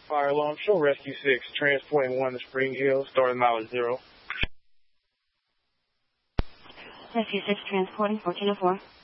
fire alarm. Show Rescue 6, transporting 1 to Spring Hill, starting mileage 0. Rescue 6, transporting 1404.